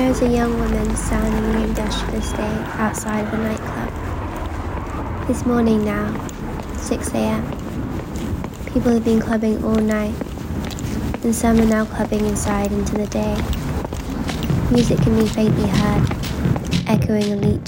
is a young woman standing in the industrial estate outside of a nightclub. It's morning now, 6 a.m. People have been clubbing all night, and some are now clubbing inside into the day. Music can be faintly heard, echoing elite